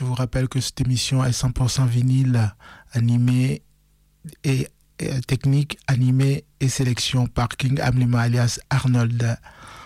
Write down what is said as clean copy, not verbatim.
vous rappelle que cette émission est 100% vinyle, animée et technique, animée et sélection par King Amlima alias Arnold.